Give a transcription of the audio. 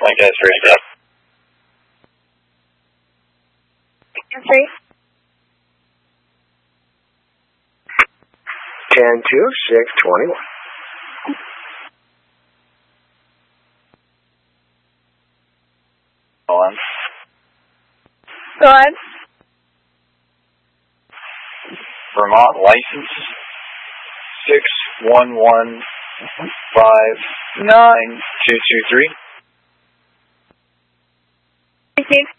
guys, first up. 3. 10-2-6-21. On. Go on. Vermont license 6115923. Received.